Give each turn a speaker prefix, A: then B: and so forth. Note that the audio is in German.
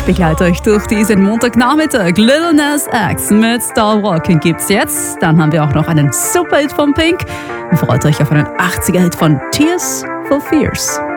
A: Ich begleite euch durch diesen Montagnachmittag. Lil Nas X mit Star Walking gibt's jetzt. Dann haben wir auch noch einen Super-Hit von Pink. Und freut euch auf einen 80er-Hit von Tears for Fears.